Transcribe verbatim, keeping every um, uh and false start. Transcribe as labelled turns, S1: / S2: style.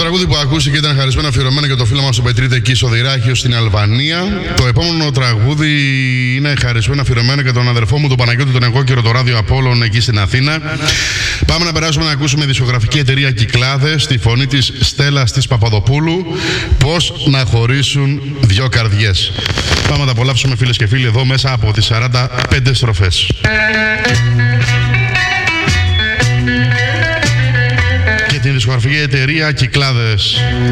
S1: τραγούδι που ακούστηκε ήταν χαρισμένο αφιερωμένο για το φίλο μας τον Πετρίδη εκεί στο Δυράχιο στην Αλβανία. Το επόμενο τραγούδι είναι χαρισμένο αφιερωμένο για τον αδερφό μου τον Παναγιώτη τον Εγώκερο, το Ράδιο Απόλλων εκεί στην Αθήνα. Πάμε να περάσουμε να ακούσουμε δισκογραφική εταιρεία Κυκλάδες, τη φωνή της Στέλλας της Παπαδοπούλου, πώς να χωρίσουν δυο καρδιές. Πάμε να τα απολαύσουμε φίλες και φίλοι εδώ μέσα από τις σαράντα πέντε στροφές. Και την δισκογραφική εταιρεία Κυκλάδες.